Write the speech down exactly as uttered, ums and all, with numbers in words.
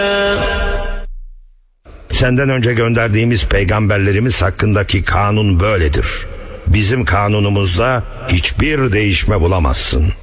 Senden önce gönderdiğimiz peygamberlerimiz hakkındaki kanun böyledir. Bizim kanunumuzda hiçbir değişme bulamazsın.